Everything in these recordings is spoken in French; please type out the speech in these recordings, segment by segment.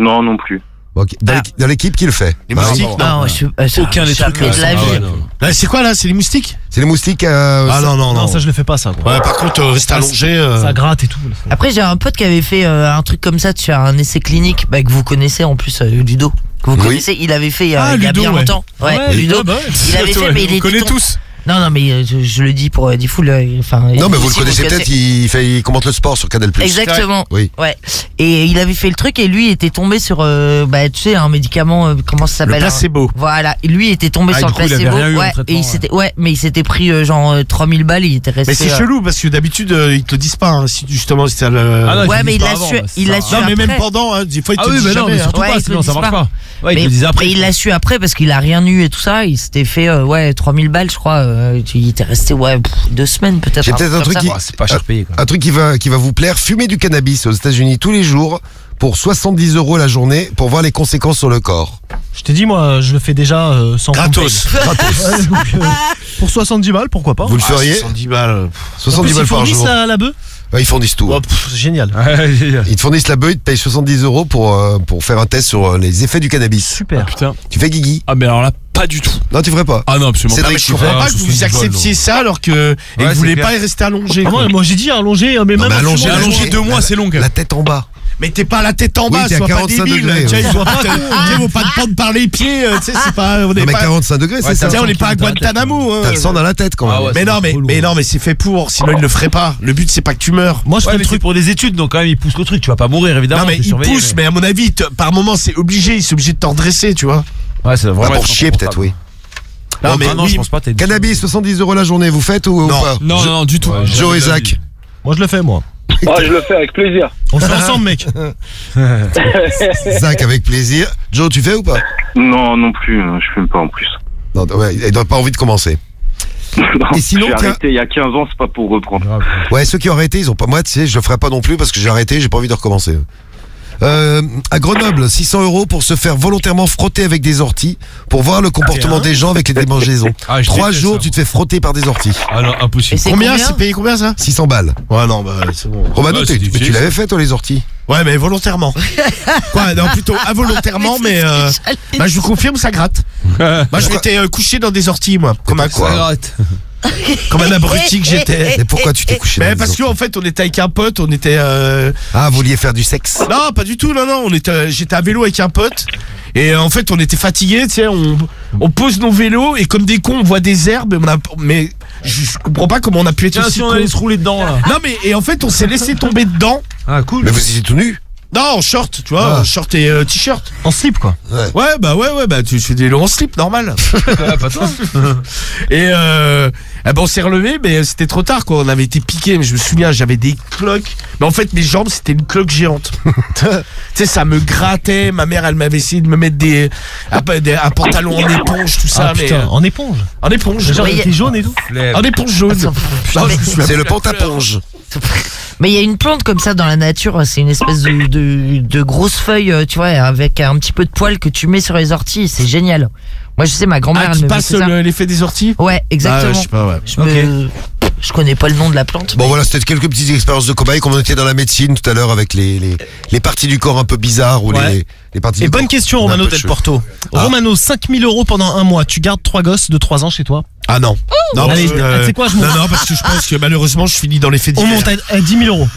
Non, non plus. Ok. Dans l'équipe qui le fait. Les moustiques, non. Aucun des trucs. Là, c'est quoi là? C'est les moustiques? C'est les moustiques. Non, ça je le fais pas ça. Quoi. Ouais, par contre, rester allongé. Ça gratte et tout. Après, j'ai un pote qui avait fait un truc comme ça, tu as un essai clinique que vous connaissez en plus, Ludo. Que vous connaissez, il avait fait il y a Ludo, bien longtemps. Ouais, Ludo. Il avait fait, mais il était. On connaît tous. Non, mais je le dis pour Diffoul. Non, mais vous le connaissez peut-être, il commente le sport sur Canal+. Exactement. Oui. Ouais. Et il avait fait le truc et lui était tombé sur, tu sais, un médicament, comment ça s'appelle? Le placebo. Voilà. Et lui était tombé sur le placebo. Mais il s'était pris, 3000 balles, il était resté. Mais c'est chelou parce que d'habitude, ils te le disent pas, hein, si justement c'était ouais, mais il l'a su Non, mais après. même pendant, des fois, ils te oui, disent mais non, mais jamais. surtout pas, sinon ça marche pas. Ouais, il te disait après. Mais il l'a su après parce qu'il a rien eu et tout ça. Il s'était fait 3000 balles, je crois. Il était resté 2 semaines peut-être. J'ai peut-être un truc c'est pas cher payé. Un truc qui va vous plaire. Fumer du cannabis aux États-Unis tous les jours pour 70 € la journée pour voir les conséquences sur le corps. Je t'ai dit, moi, je le fais déjà sans Gratos. Ouais, donc, pour 70 balles, pourquoi pas. Vous le feriez? 70 balles. 70 balles par jour. La bœuf. Ouais, ils fournissent tout. C'est génial. Ils te fournissent la bœuf, ils te payent 70 € pour faire un test sur les effets du cannabis. Super. Putain. Tu fais Guigui? Ah, mais alors là, pas du tout. Non, tu ferais pas. Ah non, absolument C'est pas. vrai que Je comprends pas que vous acceptiez ça alors que et vous voulez pas y rester allongé. Moi j'ai dit allongé, mais Non, même mais allongé, allongé 2 mois, c'est long. La tête en bas. Mais t'es pas la tête en bas, t'es à sois pas 45 débile. degrés, Tiens, ouais. ils vont pas te prendre par les pieds, tu sais, c'est pas. On est Non, mais pas. 45 degrés, c'est ça. Tiens, on est pas à Guantanamo. T'as le sang dans la tête quand même. Ah ouais. Mais non, mais c'est fait pour, sinon il le ferait pas. Le but c'est pas que tu meurs. moi je fais Ouais, le mais c'est truc. pour des études, donc quand même, il pousse le truc. Tu vas pas mourir, évidemment. Non, mais t'es il surveillé, pousse, mais à mon avis, par moment c'est obligé, il est obligé de t'en redresser, tu vois. Ouais, c'est vraiment. Pour chier peut-être, oui. Non, mais non, je pense pas. Cannabis, 70 € la journée, vous faites ou pas? Non, du tout. Joe et Zach. Moi je le fais, moi. Ah, je le fais avec plaisir. On le fait ensemble, mec. Zach avec plaisir. Joe, tu fais ou pas? Non, non plus, je fume pas en plus. Non, ouais, il n'a pas envie de commencer. Non, Et sinon, j'ai tiens- arrêté il y a 15 ans, c'est pas pour reprendre. Ouais, ceux qui ont arrêté, ils ont pas. Moi, tu sais, je le ferai pas non plus parce que j'ai arrêté, j'ai pas envie de recommencer. À Grenoble, 600 € pour se faire volontairement frotter avec des orties pour voir le comportement des gens avec les démangeaisons. Ah, je 3 déteste jours, ça. tu te fais frotter par des orties. Ah non, impossible. Et c'est Combien c'est payé combien ça? 600 balles. Ouais, non, bah c'est bon. Romano, Ouais, c'est mais difficile, tu l'avais ça. fait toi les orties? Ouais, mais volontairement. Quoi, non, plutôt involontairement, mais je vous confirme, ça gratte. Moi, je m'étais couché dans des orties, moi, comme un Quoi? quoi, comme un abruti que j'étais. Et pourquoi tu t'es couché Mais dans parce les qu'en orties? fait, on était avec un pote, on était. Ah, vous vouliez faire du sexe? Non, pas du tout, non, j'étais à vélo avec un pote. Et en fait, on était fatigués, tu sais, on pose nos vélos et comme des cons, on voit des herbes, mais je comprends pas comment on a pu être Tiens, aussi si on cons. allait se rouler dedans, là. Non, mais et en fait, on s'est laissé tomber dedans. Ah, cool. Mais vous étiez tout nu? Non, en short, tu vois, Ah. en short et t-shirt. En slip, quoi. Ouais, bah tu fais des longs slip, normal. Pas toi. Et on s'est relevé, mais c'était trop tard, quoi. On avait été piqué, mais je me souviens, j'avais des cloques. Mais en fait, mes jambes, c'était une cloque géante. Tu sais, ça me grattait. Ma mère, elle m'avait essayé de me mettre un pantalon en éponge, tout ça. Ah putain, en éponge. En éponge. Genre, Oui, il était jaune et tout. En éponge jaune. Non, je me souviens C'est plus. le pantaponge. Mais il y a une plante comme ça dans la nature, c'est une espèce de grosse feuille, tu vois, avec un petit peu de poil que tu mets sur les orties, c'est génial. Moi, je sais, ma grand-mère, Ah, elle qui me passe mettait ça. l'effet des orties? Ouais, exactement. Ah, je sais pas, ouais. Je connais pas le nom de la plante. Bon voilà, c'était quelques petites expériences de cobaye comme on était dans la médecine tout à l'heure avec les parties du corps un peu bizarres ou Ouais. les parties Et du bonne corps question, un Romano peu Del cheveux. Porto. Ah. Romano, 5000 € pendant un mois. Tu gardes 3 gosses de 3 ans chez toi. Ah non. Non, Allez, parce que, tu sais quoi, je monte. non, parce que je pense que malheureusement, je finis dans l'effet On divers. monte à 10 000 €.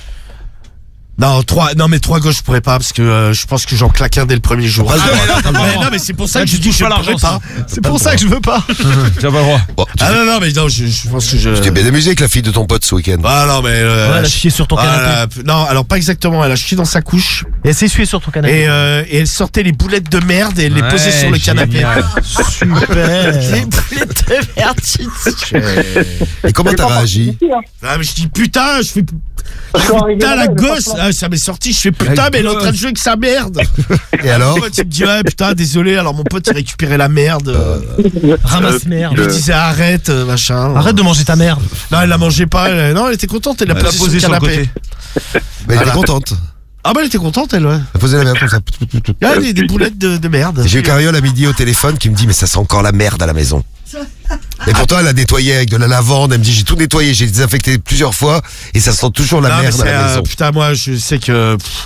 Non, 3 gauches, je pourrais pas parce que je pense que j'en claque un dès le premier jour. Non, mais c'est pour ça que je dis que je pas pourrais l'argent, pas. C'est pour ça que je veux pas. Tu vas pas le droit. Bon, Ah non, mais non, je pense que je. tu t'es bien amusé avec la fille de ton pote ce week-end. Ah non, mais. Elle a chié sur ton canapé. Non, alors pas exactement. Elle a chié dans sa couche Et elle s'est essuyée sur ton canapé. et elle sortait les boulettes de merde et elle les posait sur le canapé. Super. Les boulettes de merde, Et comment t'as réagi? Ah, mais je dis putain, je fais. Putain, la gosse, ah, ça m'est sorti. Je fais putain, mais elle est en train de jouer avec sa merde. Et alors? Mon pote, il me dit ouais, putain, désolé. Alors mon pote, il récupérait la merde. Ramasse Il merde. me disait arrête, machin. Arrête de manger ta merde. Non, elle la mangeait pas. Non, elle était contente. Elle l'a Elle l'a posée sur le canapé. Mais elle Voilà. était contente. Ah bah elle était contente, elle, ouais. Elle faisait la merde comme ça. Ah, des boulettes de merde. J'ai eu Cariole à midi au téléphone qui me dit mais ça sent encore la merde à la maison. Et pourtant elle a nettoyé avec de la lavande. Elle me dit j'ai tout nettoyé, j'ai désinfecté plusieurs fois et ça sent toujours la Non, mais merde à la c'est, maison. putain, moi, je sais que.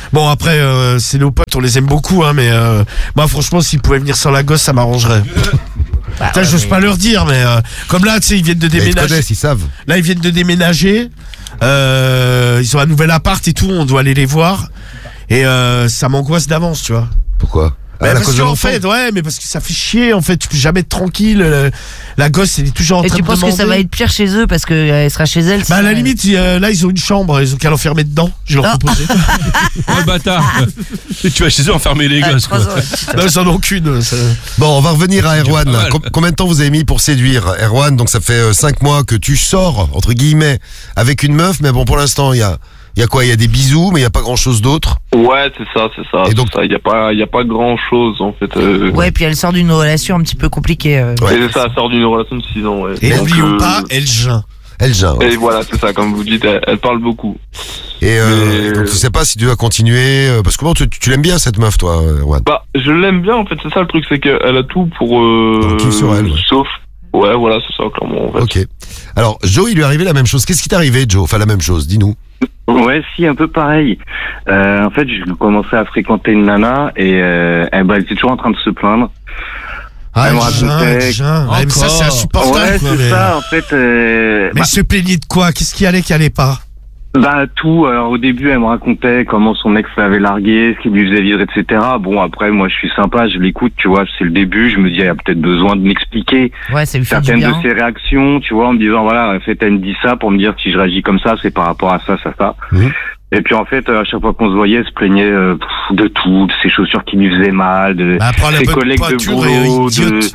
Bon, après, c'est nos potes, on les aime beaucoup, hein, mais moi, franchement, s'ils pouvaient venir sans la gosse, ça m'arrangerait. Putain, j'ose pas leur dire, mais comme là, tu sais, ils viennent de Mais ils te déménager. connaissent, ils savent. Là, ils viennent de déménager. Ils ont un nouvel appart et tout, on doit aller les voir. Et ça m'angoisse d'avance, tu vois. Pourquoi? Bah, À parce cause de qu'en l'enfant. fait, ouais, mais parce que ça fait chier, en fait, tu peux jamais être tranquille. La gosse, elle est toujours en Et train tu de penses que demander. ça va être pire chez eux parce qu'elle sera chez elle? Bah, à la limite, là, ils ont une chambre, ils ont qu'à l'enfermer dedans. Je leur proposais. Ouais, bâtard. Et tu vas chez eux enfermer les gosses, quoi. Non, ils en ont qu'une. ça. Bon, on va revenir à Erwan. pas mal. Combien de temps vous avez mis pour séduire Erwan? Donc ça fait 5 mois que tu sors, entre guillemets, avec une meuf, mais bon, pour l'instant, il y a quoi? Il y a des bisous, mais il n'y a pas grand-chose d'autre. Ouais, c'est ça. Et donc- Il y a pas grand chose en fait. Ouais, puis elle sort d'une relation un petit peu compliquée. Ouais. Et ça sort d'une relation de 6 ans. Ouais. Et Donc, n'oublions pas, elle geint. Elle gère. Et voilà, c'est ça. Comme vous dites, elle parle beaucoup. Et Mais- donc, tu sais pas si tu dois continuer, parce que bon, tu l'aimes bien cette meuf, toi, Erwan. Bah, je l'aime bien en fait. C'est ça le truc, c'est qu'elle a tout pour. Donc, kiff sur elle, ouais. Sauf. Ouais, voilà, c'est ça clairement. En fait. Ok. Alors, Joe, il lui est arrivé la même chose. Qu'est-ce qui t'est arrivé, Joe? Enfin, la même chose, dis-nous. Ouais, si, un peu pareil. En fait, je commençais à fréquenter une nana et elle était toujours en train de se plaindre. Ah, Elle me elle racontait- geint. Ouais, mais ça, c'est insupportable, Ouais, quoi. c'est Mais, ça, en fait. mais se plaignait de quoi? Qu'est-ce qui allait pas? Bah tout. Alors au début, elle me racontait comment son ex l'avait largué, ce qui lui faisait vivre, etc. Bon, après, moi, je suis sympa, je l'écoute, tu vois. C'est le début. Je me dis, elle a peut-être besoin de m'expliquer Ouais, ça lui fait du certaines de bien. ses réactions, tu vois, en me disant, voilà, en fait, elle me dit ça pour me dire si je réagis comme ça, c'est par rapport à ça, ça. Mhm. Et puis en fait, à chaque fois qu'on se voyait, elle se plaignait de tout, de ses chaussures qui lui faisaient mal, de Bah, prends la ses bonne collègues de pointure boulot, et idiote.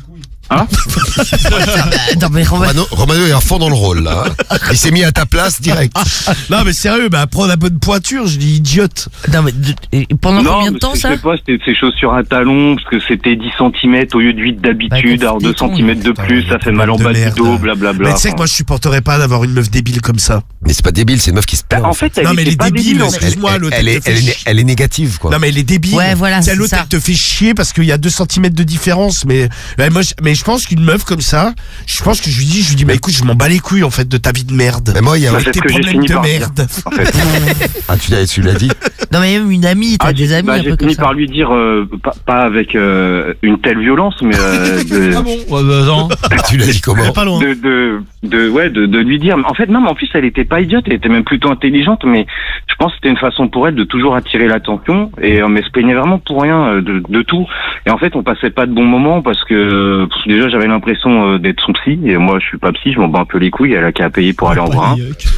Non, mais Romano est à fond dans le rôle, là. hein. Il s'est mis à ta place direct. Non, mais sérieux, bah, prends la bonne pointure, je dis idiote. non, mais et pendant Non, combien de mais temps je ça? sais pas, c'était ses chaussures à talons, parce que c'était 10 cm au lieu de 8 d'habitude, Bah, alors 2 c'était cm de Putain, plus, ça fait mal en de bas du merde. dos, blablabla. Mais tu sais que moi, je supporterais pas d'avoir une meuf débile comme ça. Mais c'est pas débile, c'est une meuf qui se plaint. En fait, elle Non, mais elle était est pas débile, débile, en parce fait. que- excuse-moi, l'autre, elle, elle est, te fait elle, est, elle est négative, quoi. Non, mais elle est débile. Ouais, voilà, C'est c'est l'autre, ça. elle te fait chier parce qu'il y a 2 cm de différence. Mais je pense qu'une meuf comme ça, je pense que je lui dis, bah écoute, je m'en bats les couilles en fait de ta vie de merde. Mais moi, il y a. Bah, Avec c'est tes ce que j'ai problèmes fini de par dire. merde. En fait. Ah, tu l'as dit. Non, mais même une amie, t'as des amis un J'ai peu comme fini ça. par lui dire, pas avec une telle violence, mais Ah bon? Ouais, bah, attends. Tu l'as dit comment? Pas loin. de lui dire. En fait, non, mais en plus, elle était pas idiote, elle était même plutôt intelligente, mais je pense que c'était une façon pour elle de toujours attirer l'attention, et mais elle se plaignait vraiment pour rien de tout. Et en fait, on passait pas de bons moments parce que déjà, j'avais l'impression d'être son psy, et moi, je suis pas psy, je m'en bats un peu les couilles, elle a qu'à payer pour aller en voir un.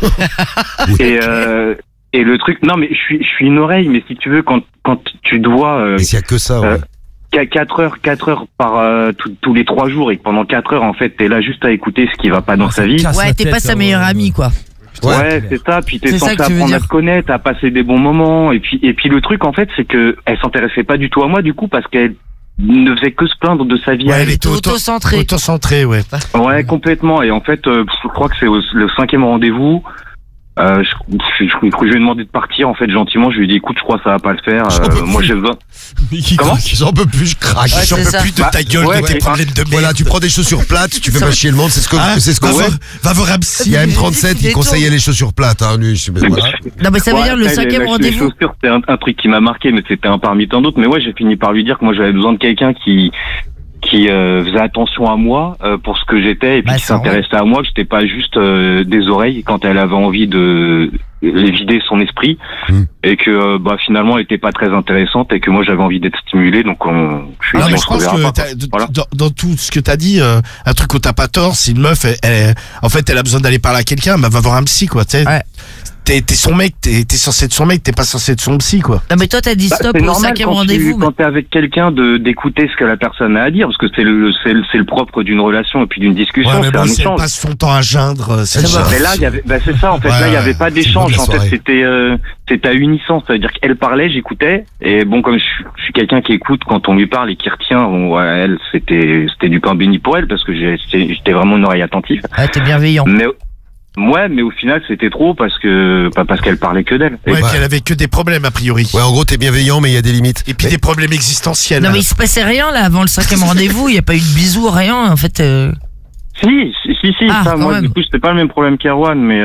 Et le truc, non, mais je suis une oreille, mais si tu veux, quand tu dois Mais s'il y a que ça, ouais. 4 heures par tous les 3 jours, et que pendant 4 heures, en fait, t'es là juste à écouter ce qui va pas dans sa vie. Ouais, t'es pas sa meilleure amie, quoi. Ouais, c'est ça. Puis t'es C'est ça censé que tu veux apprendre à dire. te connaître, à passer des bons moments. Et puis le truc, en fait, c'est que elle s'intéressait pas du tout à moi, du coup, parce qu'elle ne faisait que se plaindre de sa vie. à Ouais, elle. elle était Auto-centré. auto-centrée, ouais. Ouais, complètement. Et en fait, je crois que c'est le 5e rendez-vous. Je lui ai demandé de partir, en fait, gentiment. Je lui ai dit, écoute, je crois que ça va pas le faire. J'en peux Moi, plus. j'ai besoin. Comment? J'en peux plus, je craque. Ouais, J'en c'est peux ça. plus de ta gueule, ouais, de tes ouais. problèmes de merde. Voilà, tu prends des chaussures plates, tu fais pas chier le monde, c'est ce que, Hein, c'est ce qu'on va fait. voir- Va voir un psy. Il y a Il M37 qui détourne. conseillait les chaussures plates, hein, lui, voilà. Non, mais ça veut Ouais, dire le après, 5e les rendez-vous. chaussures, c'était un truc qui m'a marqué, mais c'était un parmi tant d'autres. Mais ouais, j'ai fini par lui dire que moi, j'avais besoin de quelqu'un qui faisait attention à moi pour ce que j'étais, et puis Bah, qui c'est vrai. s'intéressait à moi, que j'étais pas juste des oreilles quand elle avait envie de les vider son esprit, et que finalement elle était pas très intéressante, et que moi j'avais envie d'être stimulé, donc Non, mais on je se pense reverra que pas, t'as- quoi. dans tout ce que t'as dit, un truc où t'as pas tort, c'est une meuf, en fait, elle a besoin d'aller parler à quelqu'un, bah, va voir un psy, quoi, tu sais. Ouais. T'es son mec, t'es censé être son mec, t'es pas censé être son psy, quoi. Non, mais toi, t'as dit Bah, stop c'est au normal 5e quand rendez-vous. quand t'es avec quelqu'un d'écouter ce que la personne a à dire, parce que c'est le propre d'une relation et puis d'une discussion, Ouais, mais c'est bon, un si elle échange. passe son temps à geindre, c'est Elle ça. geindre. Mais là, il y avait, c'est ça, en fait. Ouais, Là, il y avait ouais. pas C'est d'échange. le bout En de la fait, soirée. c'était ahunissant. C'est-à-dire qu'elle parlait, j'écoutais. Et bon, comme je suis quelqu'un qui écoute quand on lui parle et qui retient, bon, ouais, elle, c'était du pain béni pour elle parce que j'étais vraiment une oreille attentive. Ouais, t'es bienveillant. Mais au final, c'était trop parce qu'elle parlait que d'elle. Ouais, Et- puis elle avait que des problèmes, a priori. Ouais, en gros, t'es bienveillant, mais il y a des limites. Et puis des problèmes existentiels. Non, mais il se passait rien, là, avant le 5e rendez-vous. Il n'y a pas eu de bisous, rien, en fait. Si, Ah, ça, quand moi, même. du coup, c'était pas le même problème qu'Erwan, mais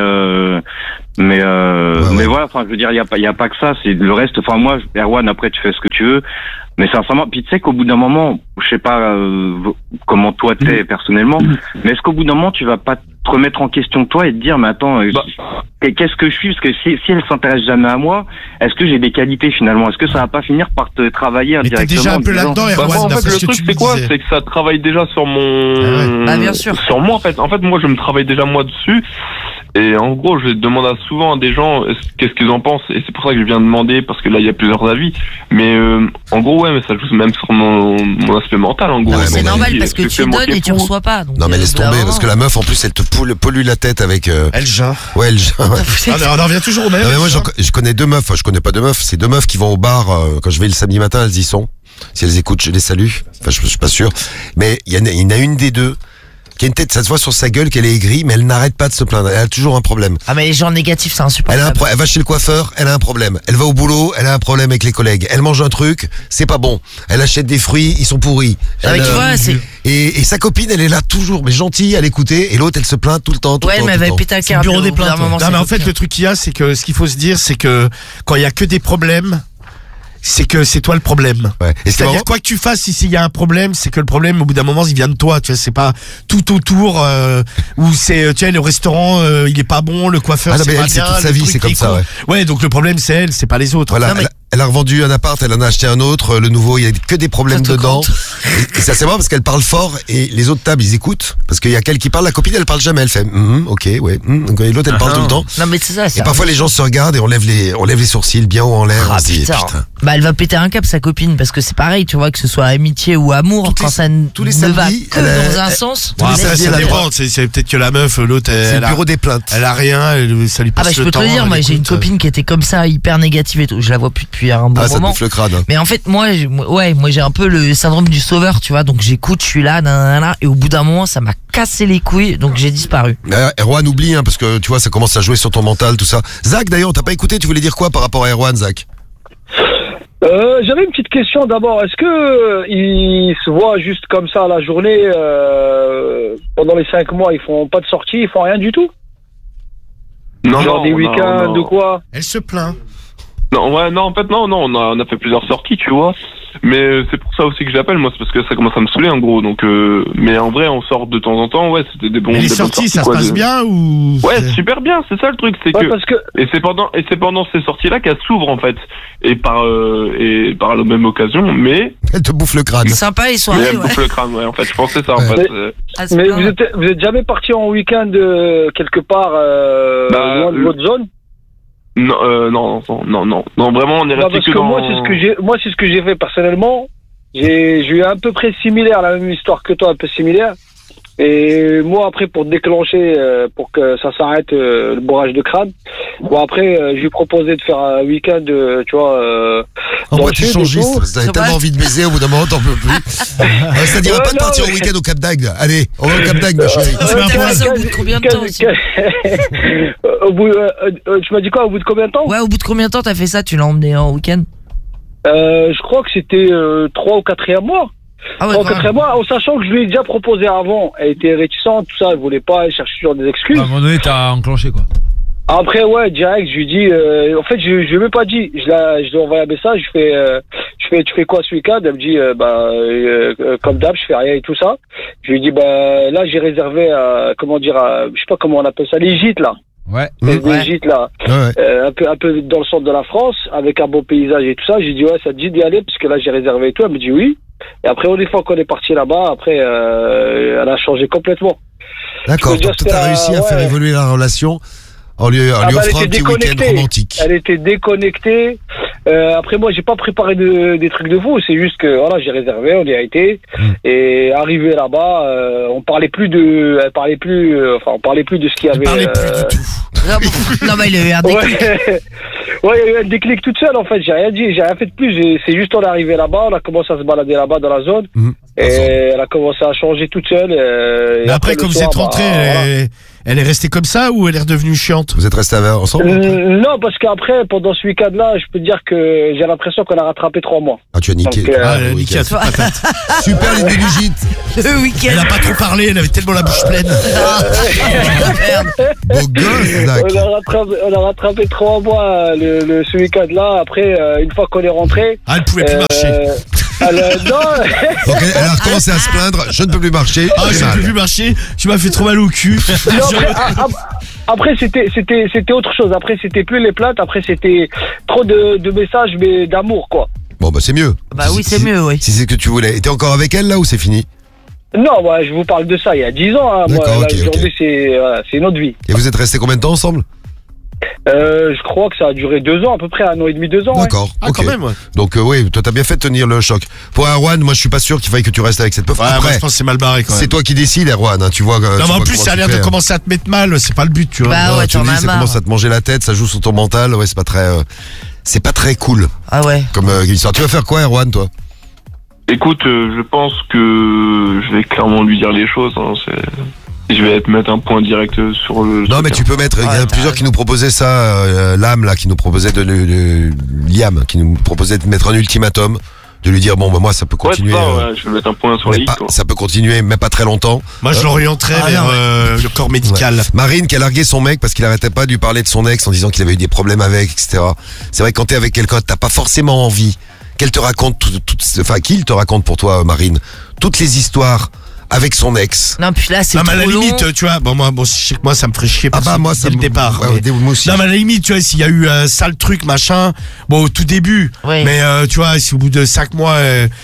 voilà, enfin, je veux dire, il y a pas que ça, c'est le reste, enfin, moi, Erwan, après, tu fais ce que tu veux, mais sincèrement, puis tu sais qu'au bout d'un moment, je sais pas comment toi t'es personnellement, mais est-ce qu'au bout d'un moment, tu vas pas te remettre en question toi et te dire, mais attends, qu'est-ce que je suis? Parce que si elle s'intéresse jamais à moi, est-ce que j'ai des qualités finalement? Est-ce que ça va pas finir par te travailler Mais indirectement? t'es déjà un peu là-dedans, Bah, Erwan, moi, en fait, d'après le ce que truc, tu c'est me quoi? disais. C'est que ça travaille déjà sur mon... Bah, bien sûr. Sur moi, en fait. En fait, moi, je me travaille déjà moi dessus. Et en gros, je demande souvent à des gens qu'est-ce qu'ils en pensent. Et c'est pour ça que je viens demander, parce que là, il y a plusieurs avis. Mais en gros, ouais, mais ça joue même sur mon aspect mental, en gros. Ouais, C'est bon, normal bah, parce que est-ce tu que moi donnes qui et tu fous reçois pas. Donc, Non, mais laisse au bout d'un tomber, moment- parce que la meuf, en plus, elle te pollue la tête avec. Elle gêne. Ouais, elle gêne, ouais. Ah, mais on en revient toujours au même. Non, mais moi, je connais deux meufs. Enfin, je connais pas deux meufs. C'est deux meufs qui vont au bar quand je vais le samedi matin. Elles y sont. Si elles écoutent, je les salue. Enfin, je suis pas sûr. Mais il y en a une des deux qui a une tête. Ça se voit sur sa gueule qu'elle est aigrie, mais elle n'arrête pas de se plaindre. Elle a toujours un problème. Ah, mais les gens négatifs, c'est insupportable. Elle va chez le coiffeur, elle a un problème. Elle va au boulot, elle a un problème avec les collègues. Elle mange un truc, c'est pas bon. Elle achète des fruits, ils sont pourris. Ah, mais Elle, tu vois, c'est. et sa copine, elle est là toujours, mais gentille, à l'écouter. Et l'autre, elle se plaint tout le temps. Ouais, mais elle va péter un C'est le câble. bureau des au bout d'un plaintes, moment, Non, c'est mais en fait, pire. le truc qu'il y a, c'est que ce qu'il faut se dire, c'est que quand il y a que des problèmes, c'est que c'est toi le problème. Ouais. Et c'est C'est-à-dire, marrant. quoi que tu fasses, s'il y a un problème, c'est que le problème, au bout d'un moment, il vient de toi. Tu vois, c'est pas tout autour, où c'est, tu vois, le restaurant, il est pas bon, le coiffeur, Ah non, c'est mais pas elle, c'est bien, toute sa le vie, truc c'est comme est ça, con. ouais. Ouais, donc le problème, c'est elle, c'est pas les autres. Voilà, Non, mais- elle a revendu un appart, elle en a acheté un autre, le nouveau, il y a que des problèmes Ça te dedans. compte. Et ça c'est marrant parce qu'elle parle fort et les autres tables ils écoutent parce qu'il y a qu'elle qui parle, la copine elle parle jamais, elle fait ok ouais et l'autre elle parle tout le temps. Non, mais c'est ça. Et parfois les gens se regardent et on lève les sourcils bien haut en l'air. Ah, on se dit, putain. putain. Bah, elle va péter un câble, sa copine, parce que c'est pareil, tu vois, que ce soit amitié ou amour, Toutes quand les- ça tous les ne va samedis, que elle- dans un elle- sens. Bon, tous les après, samedis, ça elle a dépend. C'est peut-être que la meuf, l'autre, C'est elle le a, bureau des plaintes. elle a rien, ça lui Ah, passe bah, je le peux te temps. le dire, elle moi, j'ai une écoute. copine qui était comme ça, hyper négative et tout. Je la vois plus depuis un bon Ah ça te moment. bouffe le crâne. Hein. Mais en fait, moi, j'ai un peu le syndrome du sauveur, tu vois. Donc j'écoute, je suis là, nanana, et au bout d'un moment, ça m'a cassé les couilles, donc j'ai disparu. Erwan oublie parce que tu vois ça commence à jouer sur ton mental tout ça. Zach d'ailleurs t'as pas écouté, tu voulais dire quoi par rapport à Erwan, Zach? J'avais une petite question d'abord. Est-ce que ils se voient juste comme ça la journée pendant les 5 mois, ils font pas de sortie, ils font rien du tout? Non, Genre non, des non, week-ends non. ou quoi? Elle se plaint. Non, ouais, non, en fait, non, on a fait plusieurs sorties, tu vois. Mais c'est pour ça aussi que j'appelle, moi, c'est parce que ça commence à me saouler, en gros. Donc, mais en vrai, on sort de temps en temps, ouais, c'était des bons. Mais les des bonnes sorties, ça se quoi, passe bien ou? Ouais, super bien, c'est ça le truc, c'est Ouais, que. parce que Et c'est pendant ces sorties-là qu'elle s'ouvre, en fait. Et par la même occasion, mais Elle te bouffe le crâne. Sympa les elle soirées, ouais. bouffe le crâne, ouais, en fait, je pensais ça, en Ouais. fait. Ah, c'est mais plein. vous êtes jamais parti en week-end quelque part loin de votre zone? Non, vraiment, on est Non, resté parce que que dans. moi c'est ce que j'ai fait personnellement. J'ai eu à peu près similaire, la même histoire que toi, un peu similaire. Et moi après pour déclencher, pour que ça s'arrête le bourrage de crâne. Bon après je lui ai proposé de faire un week-end, tu vois. En dans quoi le tu sud et changistes tout. parce que t'avais C'est tellement vrai. envie de baiser au bout d'un moment t'en peux plus. Ça dirait Ouais, pas de non, partir mais- au week-end au Cap d'Agde. Allez, on va au Cap d'Agde ma chérie. Tu Ouais, m'as fait ouais, ça au bout de combien de temps aussi? Au bout, tu m'as dit quoi, au bout de combien de temps? Ouais, au bout de combien de temps t'as fait ça? Tu l'as emmené en week-end? Je crois que c'était 3 ou 4e mois. Ah ouais, 3 ou quand même. 4e mois, en sachant que je lui ai déjà proposé avant. Elle était réticente, tout ça, elle voulait pas, elle cherchait toujours des excuses. À un moment donné, t'as enclenché quoi. Après, ouais, direct, je lui dis, en fait, je lui ai même pas dit. Je lui ai envoyé un message, je fais, tu fais quoi ce week-end? Elle me dit, comme d'hab, je fais rien et tout ça. Je lui dis, là, j'ai réservé, je sais pas comment on appelle ça, les gîtes, là. Ouais. Les gîtes, là. Ouais. Un peu dans le centre de la France, avec un beau paysage et tout ça. J'ai dit, ouais, ça te dit d'y aller, parce que là, j'ai réservé et tout. Elle me dit oui. Et après, une fois qu'on est parti là-bas, après, elle a changé complètement. D'accord, Je veux dire, donc toi, t'as c'était réussi à ouais. faire évoluer la relation en lui Ah bah, elle offrant un était petit week-end déconnectée. romantique. Elle était déconnectée. Après, moi, j'ai pas préparé des trucs de fou. C'est juste que, voilà, j'ai réservé, on y a été. Et arrivé là-bas, on parlait plus de ce qu'il y avait. Elle parlait plus du tout. Ah bon. Non, mais il a eu un déclic. Ouais, il y a eu un déclic toute seule, en fait. J'ai rien dit, j'ai rien fait de plus. C'est juste, on est arrivé là-bas, on a commencé à se balader là-bas dans la zone. Et elle a commencé à changer toute seule. Et Mais après, le comme vous soir, êtes rentré, voilà. elle est restée comme ça ou elle est redevenue chiante? Vous êtes restés ensemble? Non, parce qu'après, pendant ce week-end-là, je peux te dire que j'ai l'impression qu'on a rattrapé 3 mois. Ah, tu as niqué. Donc, elle a le niqué week-end. à toute patate. Super les Bélugites. Le Elle week-end. a pas trop parlé, elle avait tellement la bouche pleine. Beau gosse, Zach. On a rattrapé 3 mois ce week-end-là. Après, une fois qu'on est rentré. Ah, elle pouvait plus marcher. Non. Donc elle a recommencé à se plaindre. Je ne peux plus marcher. Ah, j'ai j'ai mal. plus marcher, tu m'as fait trop mal au cul. Non, après c'était autre chose. Après c'était plus les plaintes. Après c'était trop de messages mais d'amour quoi. Bon bah c'est mieux. Bah oui, c'est mieux, oui. Si c'est ce que tu voulais. Et t'es encore avec elle là ou c'est fini? Non, moi je vous parle de ça il y a 10 ans. Hein. Moi, D'accord, là, ok, aujourd'hui c'est une autre vie. Et vous êtes restés combien de temps ensemble? Je crois que ça a duré 2 ans à peu près, 1 an et demi, 2 ans. D'accord. Ah, ok. quand même, ouais. Donc oui, toi t'as bien fait de tenir le choc. Pour Erwan, moi je suis pas sûr qu'il faille que tu restes avec cette meuf. Ouais, moi, Après, je pense que c'est mal barré quand même. c'est toi qui décides, Erwan. Hein, tu vois. Non, mais en plus, ça a l'air de commencer à te mettre mal, c'est pas le but, tu vois. Bah ouais, tu t'en me dis, as ça marre. commence à te manger la tête, ça joue sur ton mental. Ouais, c'est pas très cool Ah ouais. comme histoire. Tu vas faire quoi, Erwan, toi? Écoute, je pense que je vais clairement lui dire les choses. Hein, je vais mettre un point direct sur le. Non, mais tu peux mettre. Il y a plusieurs qui nous proposaient ça. L'âme là, qui nous proposait Liam, qui nous proposait de mettre un ultimatum, de lui dire bon, bah moi ça peut continuer. Ouais, je vais mettre un point sur mais les i. pas- ça peut continuer, mais pas très longtemps. Moi, je l'orienterais vers le corps médical. Ouais. Marine qui a largué son mec parce qu'il arrêtait pas de lui parler de son ex en disant qu'il avait eu des problèmes avec, etc. C'est vrai que quand t'es avec quelqu'un, t'as pas forcément envie qu'elle te raconte qu'il te raconte pour toi, Marine, toutes les histoires avec son ex. Non, puis là, c'est Non, mais à la trop long. limite, tu vois, bon, je sais que moi, ça me ferait chier. Ah bah moi dès le départ. ouais, mais- moi aussi. Non, mais à la limite, tu vois, s'il y a eu un sale truc, machin, bon, au tout début. Oui. Mais tu vois, si au bout de 5 mois,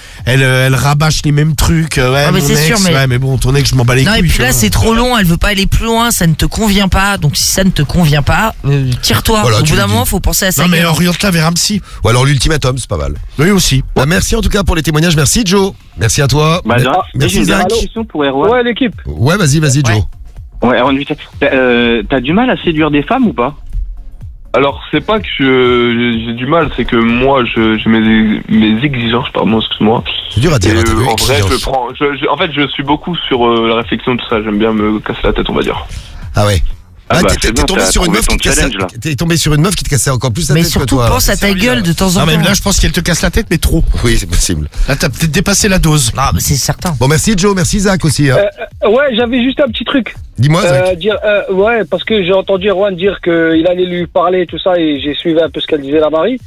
elle rabâche les mêmes trucs, ouais, Ah, mais mon c'est ex, sûr, mais- ouais, mais bon, ton ex, je m'en bats les Non, couilles. et puis tu là, vois. c'est trop long, elle veut pas aller plus loin, ça ne te convient pas. Donc, si ça ne te convient pas, tire-toi. Voilà, Au tu bout lui d'un dis. moment, faut penser à ça. Non, mais oriente-la vers un psy. Ou alors l'ultimatum, c'est pas mal. Oui, aussi. Bah, merci en tout cas pour les témoignages. Merci Joe. Merci à toi. Bah, Merci j'ai une Zach. dernière question pour Erwan. Ouais, l'équipe. Ouais, vas-y Joe. Ouais, Erwan, vite. T'as du mal à séduire des femmes ou pas? Alors, c'est pas que j'ai du mal, c'est que moi, j'ai mes exigences, pardon, excuse-moi. C'est dur à dire. Et, hein, t'as vu, en vrai, exigence. en fait, je suis beaucoup sur la réflexion de tout ça. J'aime bien me casser la tête, on va dire. Ah ouais. Ah bah, t'es c'est bien, tombé t'as sur une trouvé meuf ton qui te cassait. challenge, là. T'es tombé sur une meuf qui te cassait encore plus la Mais tête que surtout, toi. pense à ta gueule de temps en Non, mais temps. là, je pense qu'elle te casse la tête, mais trop. Oui, c'est possible. Là, t'as peut-être dépassé la dose. Non, mais c'est certain. Bon, merci Joe, merci Zach aussi. Hein. Ouais, j'avais juste un petit truc. Dis-moi Zach. Ouais, parce que j'ai entendu Erwan dire qu'il allait lui parler tout ça et j'ai suivi un peu ce qu'elle disait la Marie.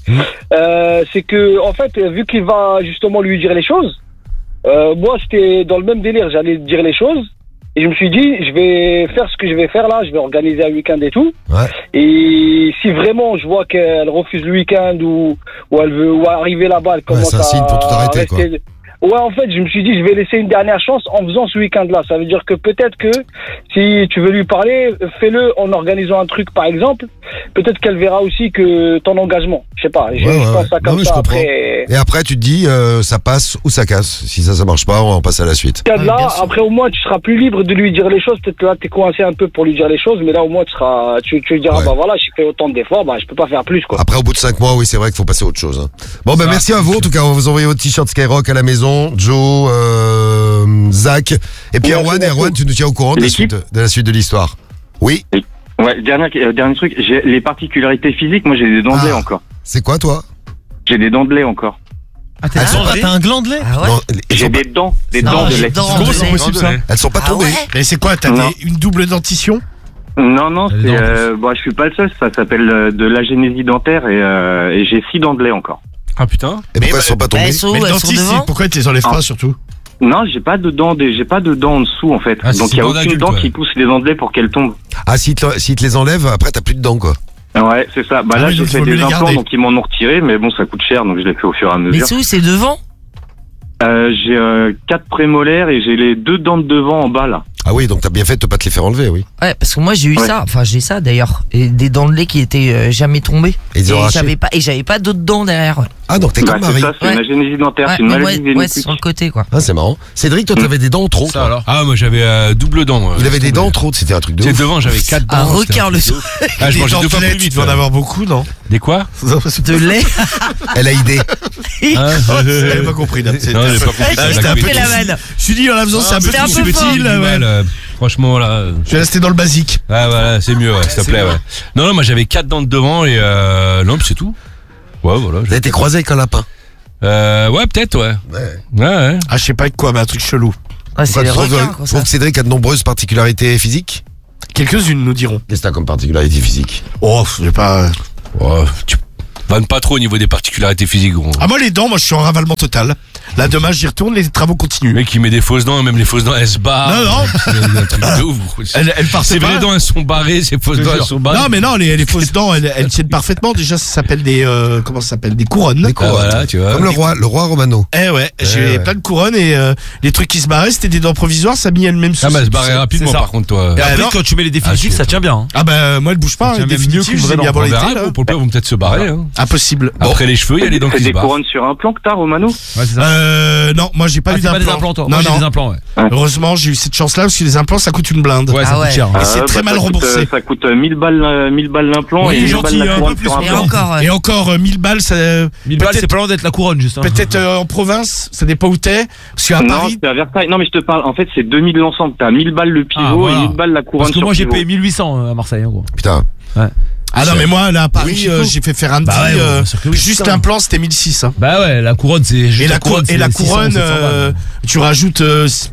C'est que en fait, vu qu'il va justement lui dire les choses, moi c'était dans le même délire, j'allais dire les choses et je me suis dit je vais faire ce que je vais faire là, je vais organiser un week-end et tout. Ouais. Et si vraiment je vois qu'elle refuse le week-end ou elle veut ou arriver là-bas, elle commence c'est un signe pour tout arrêter, quoi. Ouais, en fait, je me suis dit, je vais laisser une dernière chance en faisant ce week-end-là. Ça veut dire que peut-être que si tu veux lui parler, fais-le en organisant un truc, par exemple. Peut-être qu'elle verra aussi que ton engagement. Je sais pas. Je pense ça Non, comme mais je ça. comprends. Après, Et après, tu te dis, ça passe ou ça casse. Si ça marche pas, on passe à la suite. Ouais, bien là, sûr. après, au moins, tu seras plus libre de lui dire les choses. Peut-être là, t'es coincé un peu pour lui dire les choses, mais là, au moins, tu lui diras, Ouais. bah voilà, j'ai fait autant d'efforts, bah je peux pas faire plus, quoi. Après, au bout de 5 mois, oui, c'est vrai qu'il faut passer à autre chose. Hein. Bon, ben merci à vous. En tout cas, on va vous envoyer votre t-shirt Skyrock à la maison. Joe, Zach. Et puis Merci Erwan, beaucoup. tu nous tiens au courant de la L'équipe suite de l'histoire. Oui. Ouais, dernier truc, j'ai les particularités physiques, moi j'ai des dents de lait encore. C'est quoi, toi? J'ai des dents de lait encore. Ah, Elles sont t'as un gland de lait? Ah ouais? Non, elles J'ai sont pas, des dents Non, de j'ai lait. dents Comment de c'est lait. possible, ça? elles sont pas Ah tombées. ouais? Mais c'est quoi, t'as Non. une double dentition? Non, Les c'est, dents. bon, je suis pas le seul, ça s'appelle de l'agénésie dentaire et j'ai 6 dents de lait encore. Ah putain. Et pourquoi elles sont pas Bah, tombées? elles sont Mais où? le Elles sont dentiste, devant? pourquoi tu les enlèves pas, surtout? Non, j'ai pas de dents en dessous en fait. Ah, c'est Donc il y a dents aucune d'adulte, dent ouais. qui pousse les dents de lait pour qu'elles tombent. Ah, s'ils te les enlèvent, après, t'as plus de dents, quoi. Ouais, c'est ça. Bah Ah là, oui, j'ai donc il fait vaut mieux des les implants, garder. donc ils m'en ont retiré, mais bon, ça coûte cher, donc je l'ai fait au fur et à Mais mesure. c'est où? C'est devant? J'ai 4 prémolaires et j'ai les 2 dents de devant en bas là. Ah oui, donc t'as bien fait de pas te les faire enlever, oui. Ouais, parce que moi j'ai eu Ouais. ça, enfin j'ai ça d'ailleurs, et des dents de lait qui étaient jamais tombées. Et ils ont arraché. j'avais pas d'autres dents derrière. Ouais, Ah, donc t'es Bah, comme c'est Marie. ça, c'est une Ouais. agénésie dentaire, c'est une mais maladie ouais, c'est génétique. sur le côté quoi. Ah, c'est marrant. Cédric, toi, t'avais des dents en trop. Ça toi. alors. Ah, moi j'avais double dent. moi. Il avait des dents en trop, c'était un truc de Tu sais, ouf. devant j'avais 4 dents. Un c'était requin un le truc de soir. ouf. Ah, je Des mangeais 2 fois dentelettes, plus vite. tu dois en avoir beaucoup, non? Des quoi? De lait. Elle a idée. Hein J'avais pas compris là. Non, j'ai pas compris. Ah, ça, c'était un la peu Fait la comédie. vanne. Je suis dit en la faisant, c'est un peu c'était un trop peu subtil. fort. J'ai du ouais. mal, franchement, là. Je vais rester dans le basique. Ah, voilà, c'est mieux, s'il te plaît, ouais. Non, moi, j'avais 4 dents de devant et non, puis c'est tout. Ouais, voilà. Vous avez été croisé avec un lapin. Ouais, peut-être, ouais. Ouais. Ah, je sais pas avec quoi, mais un truc chelou. Ah, c'est les requins, quoi, ça. Donc Cédric a de nombreuses particularités physiques. Quelques-unes, nous dirons. Qu'est-ce que t'as comme particularité physique? Oh, j'ai pas... Ouais, tu vannes pas trop au niveau des particularités physiques, gros. Ah, moi, les dents, je suis en ravalement total. Là, demain, j'y retourne, les travaux continuent. Le mec, il met des fausses dents, même les fausses dents, elles se barrent. Non. C'est un truc de ouf. Elle part Ces vraies dents, elles sont barrées, ces fausses dents, elles sont barrées. Non, mais non, les fausses dents, elles tiennent parfaitement. Déjà, ça s'appelle des, comment ça s'appelle? Des couronnes. Des couronnes. Voilà, tu vois. Comme le roi Romano. J'ai plein de couronnes et les trucs qui se barraient, c'était des dents provisoires, ça a mis elle-même sous. Ah, bah, elle se barrait rapidement, par contre, toi. Et après, quand tu mets les définitifs, ça tient bien. Ah, bah, moi, elle bouge pas. Ça tient Les même mieux définitifs, qu'une je les ai mis avant On l'été, verra, là. pour le pire, vont peut-être se barrer. Hein. Impossible. Après les cheveux, il y a les dents qui C'est se des barrent. couronnes sur un plan que t'as, Romano? Ouais, c'est ça. Non, moi, j'ai pas eu C'est pas des d'implant. implants, toi. Non, Moi, j'ai non. des implants, ouais. Heureusement, j'ai eu cette chance-là parce que les implants, ça coûte une blinde. Ouais, ça coûte cher. Et c'est très mal remboursé. Ça coûte 1000 balles l'implant Oui, et 1000 gentil, balles la un couronne peu sur un plus, Et plan. encore. Et encore 1000 balles, ça. 1000 balles, c'est pas loin d'être la couronne, juste. Peut-être en province, ça dépend où t'es. Parce qu'à Non, Paris. c'est à Versailles. Non, mais je te parle. En fait, c'est 2000 l'ensemble. T'as 1000 balles le pivot voilà. et 1000 balles la couronne Parce que sur moi, j'ai pivot. payé 1800 à Marseille, en gros. Putain. Ah non, mais moi, là, à Paris, j'ai fait faire un Bah petit. ouais, bien sûr que oui, juste putain. un plan, c'était 1006. Hein. Bah ouais, la couronne, c'est. Et juste la couronne, c'est 600, 700 balles. tu rajoutes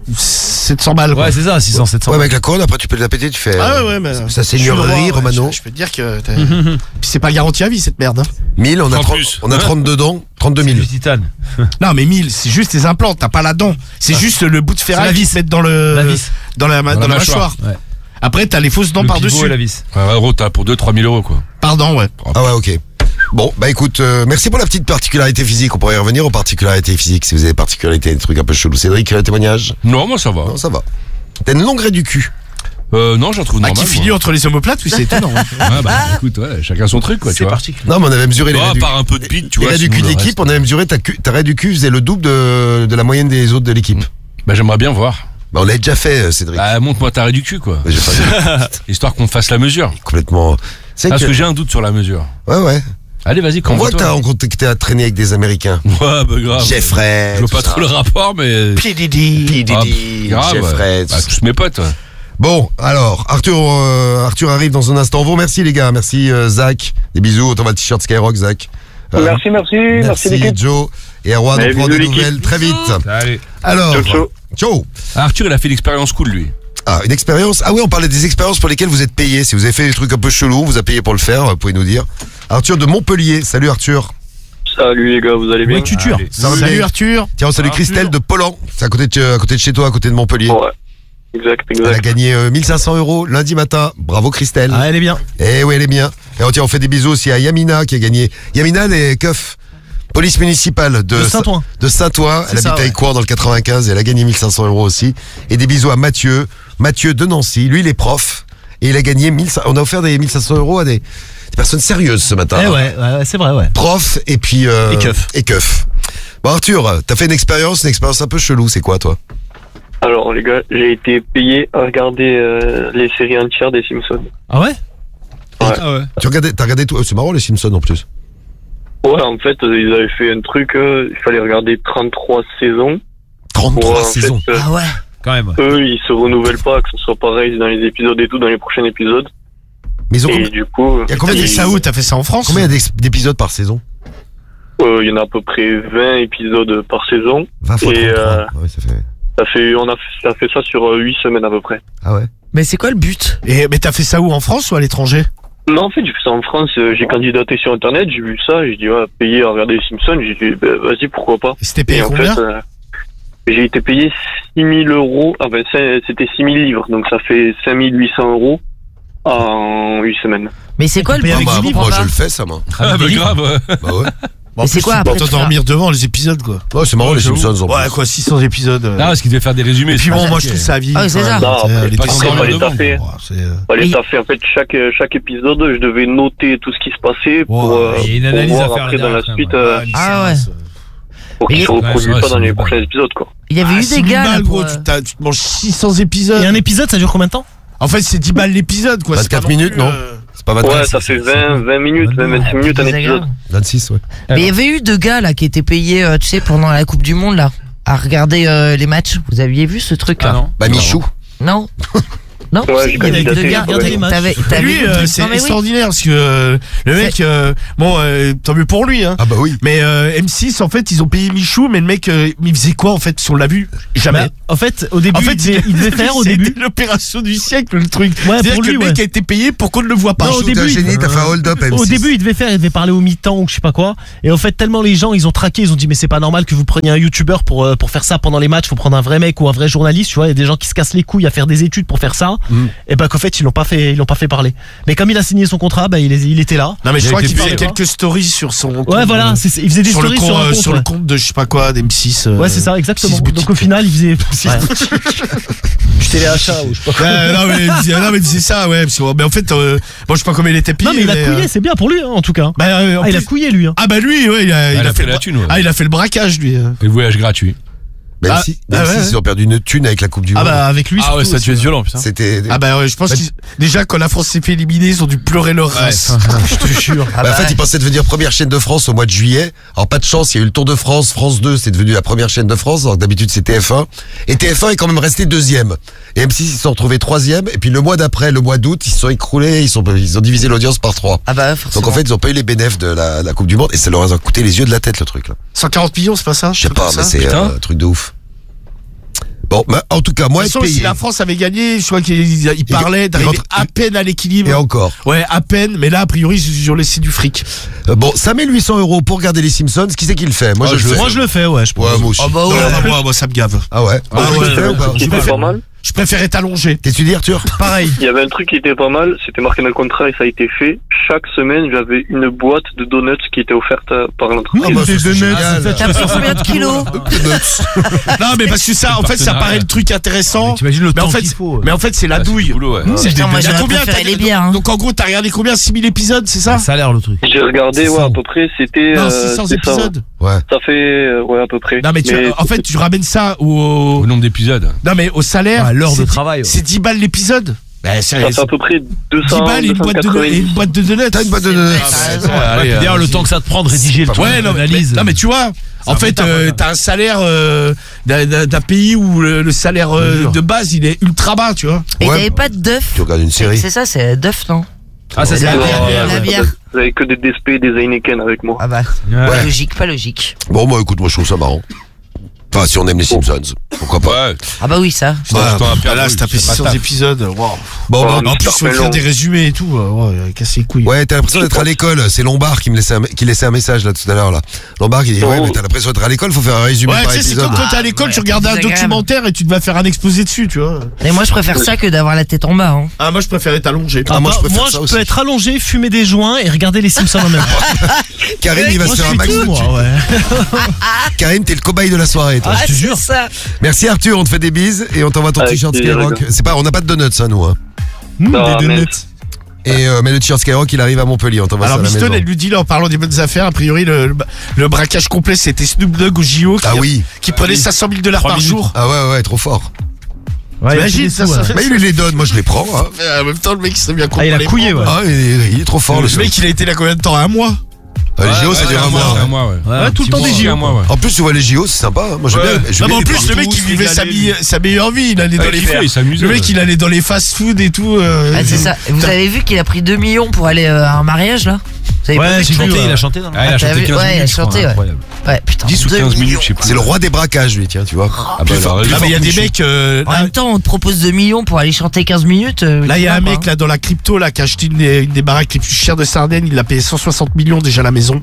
700 balles. Quoi. Ouais, c'est ça, 600, 700. Ouais, mais avec la couronne, après tu peux la péter, tu fais. Ah ouais, mais. Sa seigneurie, Romano. Je peux te dire que. Puis c'est pas garanti à vie, cette merde. Hein. 1000, on a, En 30, plus. on a 32 dents, 32 C'est 000. du titane. Non, mais 1000, c'est juste les implants, t'as pas la dent. C'est juste le bout de ferraille la qu'ils vis. se mettent dans le. La vis. Dans la mâchoire. Ouais. Après, t'as les fausses dents Le pivot par-dessus. et la vis. Ouais, gros, t'as pour 2-3 000 euros, quoi. Pardon, ouais. Ah ouais, ok. Bon, bah écoute, merci pour la petite particularité physique. On pourrait y revenir aux particularités physiques. Si vous avez des particularités, des trucs un peu chelous. Cédric, témoignage? Non, moi, ça va. Non, ça va. T'as une longue raie du cul. Non, j'en trouve Ah, normal. qui finit moi. entre les omoplates, oui, c'est étonnant. Ouais, bah, écoute, ouais, chacun son truc, quoi, tu vois. Non, mais on avait mesuré les Ah, raies du par un peu de bite, tu les vois. raies du sinon, cul de le l'équipe. reste- On avait mesuré ta raie du cul faisait le double de la moyenne des autres de l'équipe. Bah, j'aimerais bien voir. Bah, on l'a déjà fait, Cédric. Bah, montre-moi ta raie du cul, quoi. Mais j'ai pas Histoire qu'on fasse la mesure. complètement. C'est Parce que... que j'ai un doute sur la mesure. Ouais. Allez, vas-y, On voit que convainc-toi. que t'as traîné avec des Américains. Ouais, bah, grave. Jeffrey. Je vois pas trop le rapport, mais. P. Diddy. Ah, Diddy, grave. Jeffrey. Bah, tous mes potes, ouais. Bon, alors, Arthur arrive dans un instant. On vous remercie, les gars. Merci, Zach. Des bisous. On t'envoie le t-shirt Skyrock, Zach. Merci l'équipe. Joe. Et Erwan, on Allez, prend bisous, des l'équipe. nouvelles très vite. Allez. Alors, Ciao. Arthur, il a fait l'expérience cool, lui. Ah, une expérience. Ah oui, on parlait des expériences pour lesquelles vous êtes payé. Si vous avez fait des trucs un peu chelous, on vous a payé pour le faire, vous pouvez nous dire. Arthur de Montpellier. Salut Arthur. Salut les gars, vous allez bien? Ouais, tu tues. Salut Arthur. Tiens, on salue Christelle de Polan. C'est à côté de chez toi, à côté de Montpellier. Ouais, exact. Elle a gagné 1500 € lundi matin. Bravo Christelle. Ah, elle est bien. Eh oui, elle est bien. Et on fait des bisous aussi à Yamina qui a gagné. Yamina, les keufs. Police municipale de Saint-Ouen. De Saint-Ouen. Elle C'est habite ça, à Écouen dans le 95 et elle a gagné 1500 € aussi. Et des bisous à Mathieu. Mathieu de Nancy. Lui, il est prof. Et il a gagné 1500. On a offert des 1500 € à des personnes sérieuses ce matin. Eh ouais, c'est vrai, ouais. Prof et puis. Et keuf. Bon, Arthur, t'as fait une expérience un peu chelou. C'est quoi, toi? Alors les gars, j'ai été payé à regarder les séries entières des Simpsons. Ah ouais? Ouais. Ah ouais. T'as regardé tout? C'est marrant, les Simpsons en plus. Ouais, en fait, ils avaient fait un truc, il fallait regarder 33 saisons. 33 Ouais, en saisons. fait, Ah ouais. Quand même. eux, ils se renouvellent pas, que ce soit pareil dans les épisodes et tout, dans les prochains épisodes. Mais ils ont Et combien, du coup, il y a combien T'as fait d'épisodes ça où? T'as fait ça en France? combien d'épisodes par saison? il y en a à peu près 20 épisodes par saison. 20 fois Et, 33. Ouais, ça fait... On a fait ça sur 8 semaines à peu près. Ah ouais. Mais c'est quoi le but? Mais t'as fait ça où? En France ou à l'étranger? Non, en fait, j'ai fait ça en France. J'ai candidaté sur Internet, j'ai vu ça, j'ai dit, ouais, payer à regarder les Simpsons. J'ai dit, bah, vas-y, pourquoi pas. Et c'était payé Et en combien? fait, j'ai été payé 6 000 €. Ah ben, c'était 6 000 livres, donc ça fait 5 800 € en 8 semaines. Mais c'est quoi le payé but? avec Je du comprends Moi, pas. je le fais, ça, moi. Ah, bah, grave, ouais. Bah ouais. Bon, Mais c'est quoi après? T'as tu vas- dormir devant les épisodes, quoi. Ouais, c'est marrant, les Simpsons. En Ouais, plus. quoi, 600 épisodes. Ah, parce qu'il devait faire des résumés. Et puis c'est bon, ça moi qui je est- trouve ça à vie. Ah oui, c'est ça. Non, Elle après, était pas après, dans fallait le taffer. Fallait Et- taffer. En fait, chaque épisode, je devais noter tout ce qui se passait pour, Ouais, il y a une pour analyse à voir faire après dans la derrière, suite, Ah ouais. pour qu'ils Et- se reproduisent Ouais, pas c'est dans les une balle. prochains épisodes, quoi. Il y avait eu des gars là gros, pour, tu te manges 600 épisodes. Et un épisode, ça dure combien de temps? En fait, c'est 10 balles l'épisode, quoi. c'est 24 pas non minutes, plus, non C'est pas 24. Ouais, ça fait 20 minutes, 26 minutes un épisode. 26, ouais. Mais il y avait eu deux gars là qui étaient payés, tu sais, pendant la Coupe du Monde là, à regarder les matchs. Vous aviez vu ce truc là? Ah non. Bah, Michou. Non. Non, Ouais, si, j'ai il y avait candidaté, deux gars. regardez les matchs. T'avais Lui, vu le truc. c'est Non, mais oui. extraordinaire parce que le mec, tant mieux pour lui, hein. Ah bah oui. Mais M6, en fait, ils ont payé Michou, mais le mec, il faisait quoi en fait si on l'a vu? Jamais. Bah, en fait, au début, En fait, il devait faire au c'était début. l'opération du siècle, le truc. Ouais, C'est-à-dire pour que lui, le mec ouais. a été payé pour qu'on ne le voit pas. Non, au Chou, t'es début, un génie, t'as fait un hold-up M6. Au début, il devait parler au mi-temps ou je sais pas quoi. Et en fait, tellement les gens, ils ont traqué, ils ont dit mais c'est pas normal que vous preniez un youtubeur pour faire ça pendant les matchs. Faut prendre un vrai mec ou un vrai journaliste. Tu vois, il y a des gens qui se cassent les couilles à faire des études pour faire ça. Et bah qu'en fait, ils l'ont pas fait parler. Mais comme il a signé son contrat, bah il était là. Non mais je Il crois était qu'il faisait payé, quelques stories sur son compte. Ouais, voilà, il faisait des sur le stories compte, sur un compte. sur le Ouais. compte de je sais pas quoi d'M6. Ouais, c'est ça, exactement. 6 boutiques. Donc au final, il faisait. Ouais. Je téléachat ou je sais pas quoi. non mais c'est ça, ouais. Parce que, mais en fait, bon, je sais pas comment il était payé. Non, mais il a couillé, c'est bien pour lui, hein, en tout cas. Bah, en Il a plus- couillé, lui. Hein. Ah bah lui, ouais, il a fait la thune. Ouais. Ah, il a fait le braquage, lui. Et le voyage gratuit. Même Ah, si, ah ouais. ils ont perdu une thune avec la Coupe du Ah Monde. bah avec lui. Ah ouais, surtout, ça a dû être violent, putain. C'était. Ah bah ouais, je pense que déjà quand la France s'est fait éliminer, ils ont dû pleurer leur race. Je te jure. Bah, en fait, ils pensaient devenir première chaîne de France au mois de juillet. Alors, pas de chance, il y a eu le Tour de France, France 2, c'est devenu la première chaîne de France. Alors, d'habitude, c'est TF1. Et TF1 est quand même resté deuxième. Et M6, ils se sont retrouvés troisième. Et puis, le mois d'après, le mois d'août, ils se sont écroulés, ils ont divisé l'audience par 3. Ah bah forcément. Donc, en fait, ils ont pas eu les bénéfices de la Coupe du Monde. Et ça leur a coûté les yeux de la tête, le truc, là. 140 millions, c'est pas ça? Je sais pas, mais c'est Putain. un truc de ouf. Bon, bah, en tout cas, moi, De être toute façon, si payé. la France avait gagné, je crois qu'il parlait d'arriver rentre- à peine à l'équilibre. Et encore. Ouais, à peine, mais là, a priori, ils ont laissé du fric. Bon, 5800 € pour regarder les Simpsons. Qui c'est qui le fait? Moi, je le fais. Moi, je le fais, ouais, je pense. Ouais, moi aussi. Oh bah Non, ouais. moi, ça me gave. Ah ouais. Ah Vous ouais, le faites ou pas Qui était pas mal. Je préfère être allongé. Qu'est-ce que tu dis, Arthur? Pareil. Il y avait un truc qui était pas mal, c'était marqué dans le contrat et ça a été fait. Chaque semaine, j'avais une boîte de donuts qui était offerte par l'entreprise. Ah bah, ça, Des c'est donuts, génial. c'est ça, T'as pris combien de kilos? Non, mais parce que ça, en fait, ça paraît le truc intéressant. T'imagines le Mais en temps fait, qu'il faut. mais en fait, c'est la douille. Boulot, ouais. Putain, moi Il y a j'aurais combien, préféré t'as- les bières. Hein. Donc en gros, t'as regardé combien? 6000 épisodes, c'est ça? Ça a l'air le truc. J'ai regardé, ouais, à peu près, c'était. Non, 600 c'était ça, épisodes. Ouais. Ça fait, ouais, à peu près. Non, mais en fait, tu ramènes ça au. Au nombre d'épisodes. Non, mais au salaire. À l'heure de c'est dix- travail, ouais. C'est 10 balles l'épisode. Bah, Ça fait à peu près 10 200, balles et une boîte de 290. donuts. T'as une boîte de donuts. Allez, D'ailleurs, le temps que ça te prend de rédiger le truc. Ouais, non, non, mais tu vois, en fait, t'as un salaire d'un pays où le salaire de base, il est ultra bas, tu vois. Et Ouais. t'avais pas de Duff? Tu regardes une série. C'est ça, c'est Duff, non? Ah, ça, c'est La la bière, bière. la bière. Vous avez que des DSP et des Heineken avec moi. Ah bah, Ouais. logique, pas logique. Bon, moi, écoute, moi, je trouve ça marrant. Enfin, si on aime les Simpsons, pourquoi pas. Ouais. Ah bah oui, ça. Là, c'est tapé 600 épisodes. Wow. Bon, Oh, bah, En plus, il faut écrire des résumés et tout. Ouais, casser les couilles. ouais, t'as l'impression d'être à l'école. C'est Lombard qui laissait un message là tout à l'heure là. Lombard qui dit ouais, mais t'as l'impression d'être à l'école, faut faire un résumé Ouais, par tu sais, c'est épisode. comme quand t'es à l'école, tu regardes un désagréable. documentaire et tu devais faire un exposé dessus, tu vois. Et moi je préfère ça que d'avoir la tête en bas. Hein. Ah, moi, je préfère être allongé. Ah, moi, je préfère moi, ça je aussi. peux être allongé, fumer des joints et regarder les Simpsons en même temps. Karim, il va Moi, se je faire un suis max tout, dessus. moi, ouais. Karim, t'es le cobaye de la soirée, toi. Ah, je te jure. ça. Merci Arthur, on te fait des bises et on t'envoie ton Avec t-shirt plaisir, Skyrock. les gars. C'est pas, on n'a pas de donuts, ça, nous. Hein. Non, Des mais- donuts. Et mais le t-shirt Skyrock, il arrive à Montpellier. On t'envoie Alors, ça à la Miston, maison. elle lui dit là en parlant des bonnes affaires, a priori le braquage complet c'était Snoop Dogg au JO Ah oui. qui prenait 500 000 $ par jour. Ah ouais, trop fort. Ouais, T'imagines, il a ça, fait des sous, ça ouais. Mais il les donne, moi je les prends. Hein. En même temps, le mec il s'est bien Ah, il a compris. couillé, ouais. Ah, il est trop fort le Le mec il a été là combien de temps? Un mois? Ah, les JO, ça dure un mois. Un mois, ouais. Ouais, tout le temps des Un JO. mois, ouais. En plus, tu vois les JO, c'est sympa. Hein. Moi, j'aime bien. Non, mais en plus, le mec il vivait sa meilleure vie. Il allait dans les Il s'amusait. Le mec il allait dans les fast-food et tout. Ah, c'est ça. Vous avez vu qu'il a pris 2 millions pour aller à un mariage là? Vous avez pas Ouais, vu j'ai ça? vu, Il a chanté, non? Ah, il a t'as chanté vu 15 Ouais, il a minutes, je crois, chanté, ouais. incroyable. Ouais, putain. 10 ou 2 15 minutes, millions. je sais plus. C'est le roi des braquages, lui, tiens, tu vois. Ah bah, alors, Ah, mais il y a des mecs. En même temps, on te propose 2 millions pour aller chanter 15 minutes. Là, il y a un tu vois, mec quoi. là dans la crypto là qui a acheté une des baraques les plus chères de Sardaigne. Il l'a payé 160 millions déjà la maison.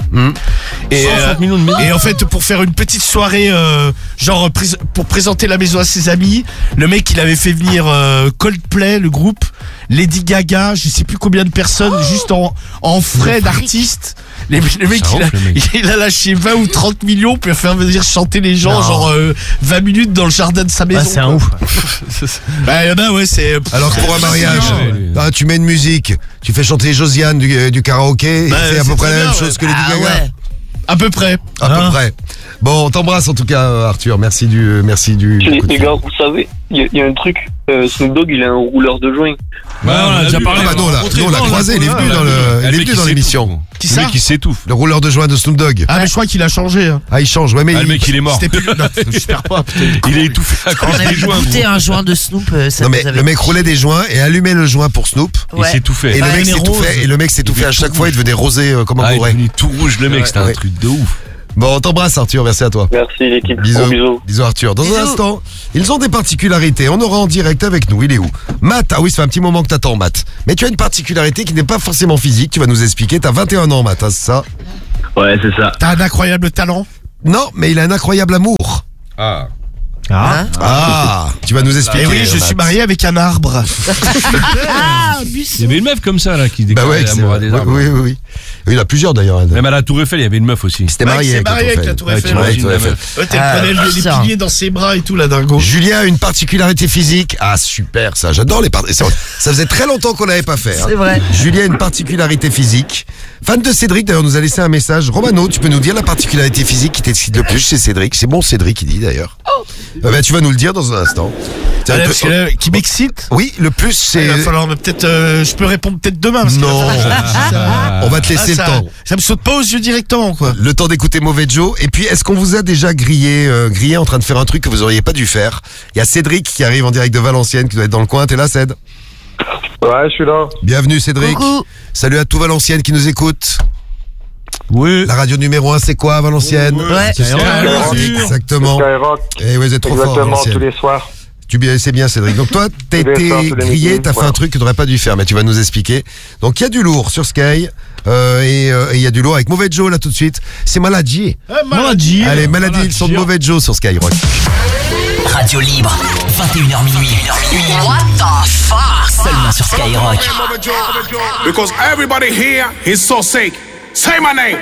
Et, 160 millions de maison. et en fait, pour faire une petite soirée, genre pour présenter la maison à ses amis, le mec il avait fait venir Coldplay, le groupe, Lady Gaga, je sais plus combien de personnes, juste en frais d'artistes. Le mec Ça ronfle, le mec. il a lâché 20 ou 30 millions pour faire venir chanter les gens, Non. genre 20 minutes dans le jardin de sa maison. Ouais, c'est un quoi. ouf. Bah, il y en a, ouais, c'est. Alors que pour un mariage, Ouais, lui. tu mets une musique, tu fais chanter Josiane du karaoké, Bah, et c'est à peu c'est près très la même bien, chose que Lady Ah Gaga. ouais. À peu près. À peu près. Bon, on t'embrasse en tout cas, Arthur. Merci du coup de Les fil. gars, vous savez, il y a un truc. Snoop Dogg, il est un rouleur de joint. Ouais, on a déjà parlé. Ah bah non, on l'a croisé, il est venu dans l'émission. Qui Le ça mec qui s'étouffe. Le rouleur de joint de Snoop Dogg. Ah, mais je crois qu'il a changé. Hein. Ah, il change, ouais, mais Ah, le mec, il est mort. C'était plus. Non, j'espère pas, putain. Il est étouffé à On cause avait des joints. goûté un joint de Snoop. Ça non, nous mais avait- le mec roulait des joints et allumait le joint pour Snoop. Il Ouais. s'étouffait. Et le Bah, mec il est s'étouffait, rose. et le mec s'étouffait à chaque fois, il devenait rosé comme un Ah, il est bourré. devenu tout rouge, le mec, c'était un Ouais. truc de ouf. Bon, on t'embrasse Arthur, merci à toi. Merci l'équipe. Bisous. Gros bisous. Bisous Arthur. Dans Bisous. un instant, ils ont des particularités. On aura en direct avec nous. Il est où? Matt. Ah oui, ça fait un petit moment que t'attends, Matt. Mais tu as une particularité qui n'est pas forcément physique. Tu vas nous expliquer. T'as 21 ans, Matt, hein, c'est ça? Ouais, c'est ça. T'as un incroyable talent. Non, mais il a un incroyable amour. Ah. Hein Ah, tu vas nous Et expliquer. oui, je Matt. suis marié avec un arbre. Ah, Il y avait une meuf comme ça, là, qui Bah déclarait ouais, c'est l'amour à vrai. des arbres. Oui, oui, oui. Il y en a plusieurs d'ailleurs. elle. Même à la Tour Eiffel, il y avait une meuf aussi. C'était Ouais, marié c'est avec la marié Tour avec la Eiffel. Tour Ouais, Eiffel. tu marié avec T'imagines, Tour la Eiffel. Ouais, t'es Ah, prenait les ça. piliers dans ses bras et tout, la dingo. Julien a une particularité physique. Ah, super, ça. J'adore les particularités. Ça faisait très longtemps qu'on l'avait pas fait. hein. C'est vrai. Julien a une particularité physique. Fan de Cédric, d'ailleurs, nous a laissé un message. Romano, tu peux nous dire la particularité physique qui t'excite le plus chez Cédric? C'est bon, Cédric, il dit d'ailleurs. Ben, tu vas nous le dire dans un instant. Tiens, Parce que là, qui m'excite. Oui, le plus, c'est. Il va falloir mais peut-être. Je peux répondre peut-être demain. Parce qu'il va Non. falloir que je dise ça. On va te laisser Ah, le ça- temps. Ça me saute pas aux yeux directement, quoi. Le temps d'écouter Mauvais Joe. Et puis, est-ce qu'on vous a déjà grillé en train de faire un truc que vous auriez pas dû faire? Il y a Cédric qui arrive en direct de Valenciennes, qui doit être dans le coin. T'es là, Céd? Ouais, je suis là. Bienvenue, Cédric. Coucou. Salut à tout Valenciennes qui nous écoute. Oui. La radio numéro 1, c'est quoi, Valenciennes? Ouais. Exactement. Skyrock, Et vous êtes trop fort, exactement, Valenciennes. tous les soirs. C'est bien, Cédric. Donc toi, t'as Tous les été soirs, tous les grillé, midis, t'as fait voilà. un truc que t'aurais pas dû faire, mais tu vas nous expliquer. Donc il y a du lourd sur Sky, et il y a du lourd avec Mauvais Joe là tout de suite. C'est Maladie. Maladie. Allez, Maladie, ils sont de Mauvais Joe sur Skyrock. Radio libre, 21h minuit. What the fuck? Seulement sur Skyrock. Because everybody here is so sick. Say my name.